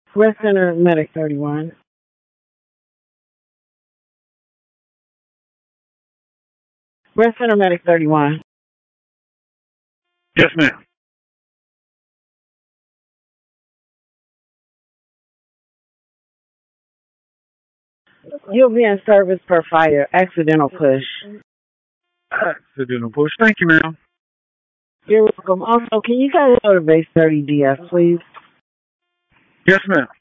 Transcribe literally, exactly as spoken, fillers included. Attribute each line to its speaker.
Speaker 1: West Center Medic thirty-one. West Center Medic thirty-one.
Speaker 2: Yes, ma'am.
Speaker 1: You'll be in service per fire. Accidental push.
Speaker 2: Accidental push. Thank you, ma'am.
Speaker 1: You're welcome. Also, can you guys go to base thirty D S, please?
Speaker 2: Yes, ma'am.